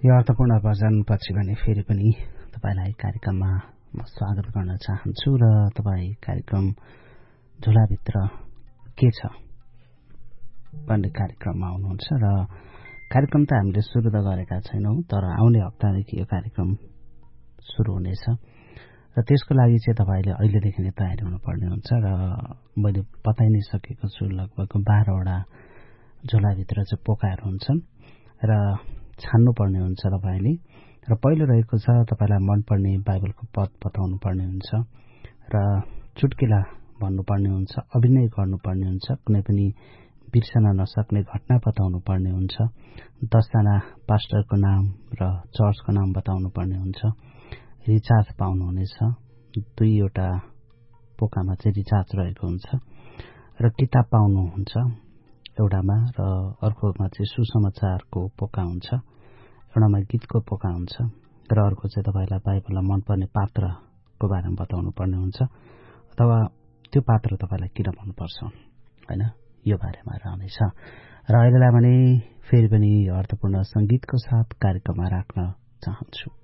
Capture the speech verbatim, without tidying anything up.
यो अर्थपूर्ण भजनपछि भने फेरि पनि तपाईलाई कार्यक्रममा म स्वागत गर्न चाहन्छु र तपाई कार्यक्रम झोलाभित्र के छ भन्ने कार्यक्रममा आउनुहुन्छ र कार्यक्रम त हामीले सुरु त गरेका छैनौं तर आउने हप्तादेखि यो कार्यक्रम सुरु हुनेछ र त्यसको लागि चाहिँ तपाईले अहिलेदेखि नै तयारी हुनुपर्ने हुन्छ र मैले बताइ नै सकेको छु लगभग बाह्र वटा झोलाभित्र चाहिँ पोकाहरू हुन्छन् र छान्नु पर्ने हुन्छ तपाईले र पहिलो रहेको छ तपाईलाई मनपर्ने बाइबलको पद बताउनु पर्ने हुन्छ र चुटकिला भन्नुपर्ने हुन्छ अभिनय गर्नुपर्ने हुन्छ कुनै पनि बिर्सन नसक्ने घटना बताउनु पर्ने हुन्छ दस जना पास्टरको नाम र चर्चको नाम बताउनु पर्ने हुन्छ रिचार्ज पाउनुहुनेछ दुईवटा पोकामा चाहिँ रिचार्ज रहेको हुन्छ र किताब पाउनुहुन्छ एउटामा र अर्कोमा चाहिँ सुसमाचारको पोका हुन्छ एउटामा गीतको पोका हुन्छ र अर्को चाहिँ तपाईलाई बाइबलमा मनपर्ने पात्रको बारेमा बताउनु पर्ने हुन्छ अथवा त्यो पात्र तपाईलाई किन मनपर्छ हैन यो बारेमा रहनेछ र अहिलेलाई भने फेरि पनि अर्थपूर्ण संगीतको साथ कार्यक्रममा राख्न चाहन्छु।